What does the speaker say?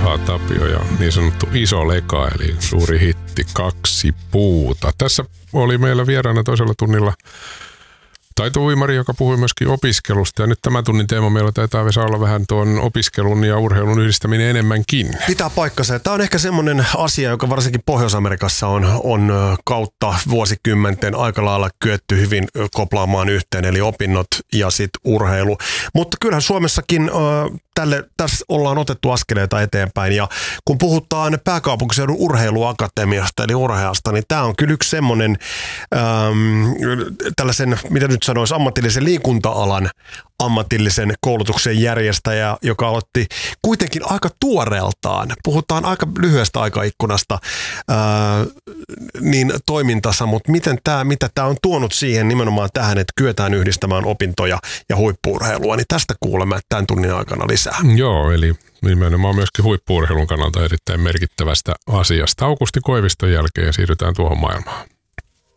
Juha Tapio ja niin sanottu Iso Leka, eli suuri hitti Kaksi puuta. Tässä oli meillä vieraana toisella tunnilla taitouimari, joka puhui myöskin opiskelusta. Ja nyt tämän tunnin teema meillä taitaa Vesa olla vähän tuon opiskelun ja urheilun yhdistäminen enemmänkin. Pitää paikkansa. Tämä on ehkä semmoinen asia, joka varsinkin Pohjois-Amerikassa on kautta vuosikymmenten aika lailla kyetty hyvin koplaamaan yhteen, eli opinnot ja sitten urheilu. Mutta kyllähän Suomessakin tässä ollaan otettu askeleita eteenpäin. Ja kun puhutaan pääkaupunkiseudun urheiluakatemiasta, eli urheasta, niin tämä on kyllä yksi semmoinen tällaisen, mitä nyt sanoisi, ammatillisen liikunta-alan ammatillisen koulutuksen järjestäjä, joka aloitti kuitenkin aika tuoreeltaan, puhutaan aika lyhyestä aikaikkunasta niin toimintansa, mutta mitä tämä on tuonut siihen nimenomaan tähän, että kyetään yhdistämään opintoja ja huippu-urheilua, niin tästä kuulemme tämän tunnin aikana lisää. Joo, eli nimenomaan myöskin huippu-urheilun kannalta erittäin merkittävästä asiasta. Aukusti Koiviston jälkeen ja siirrytään tuohon maailmaan.